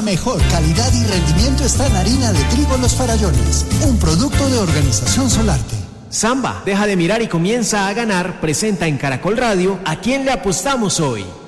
La mejor calidad y rendimiento está en harina de trigo Los Farallones, un producto de Organización Solarte. Samba, deja de mirar y comienza a ganar. Presenta en Caracol Radio ¿A quién le apostamos hoy?